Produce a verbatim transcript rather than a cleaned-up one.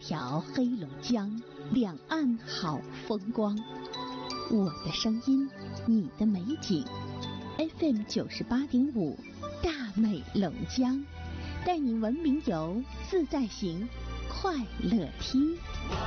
条黑龙江，两岸好风光。我的声音，你的美景。F M 九十八点五，大美龙江，带你文明游，自在行，快乐听。